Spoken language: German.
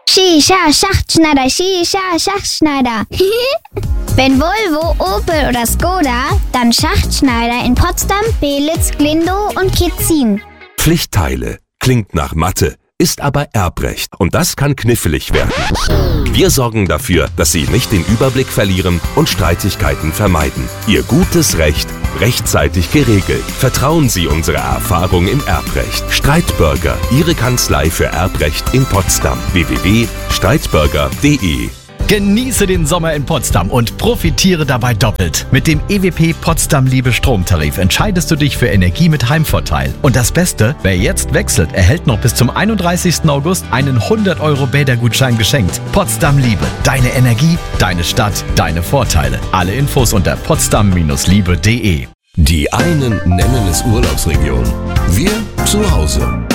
Shisha, Schachtschneider, Shisha, Schachtschneider. Wenn Volvo, Opel oder Skoda, dann Schachtschneider in Potsdam, Belitz, Glindow und Kitzin. Pflichtteile. Klingt nach Mathe, ist aber Erbrecht. Und das kann knifflig werden. Wir sorgen dafür, dass Sie nicht den Überblick verlieren und Streitigkeiten vermeiden. Ihr gutes Recht rechtzeitig geregelt. Vertrauen Sie unserer Erfahrung im Erbrecht. Streitbürger, Ihre Kanzlei für Erbrecht in Potsdam. www.streitbürger.de. Genieße den Sommer in Potsdam und profitiere dabei doppelt. Mit dem EWP Potsdam Liebe Stromtarif entscheidest du dich für Energie mit Heimvorteil. Und das Beste, wer jetzt wechselt, erhält noch bis zum 31. August einen 100€ Bädergutschein geschenkt. Potsdam Liebe, deine Energie, deine Stadt, deine Vorteile. Alle Infos unter potsdam-liebe.de. Die einen nennen es Urlaubsregion. Wir zu Hause.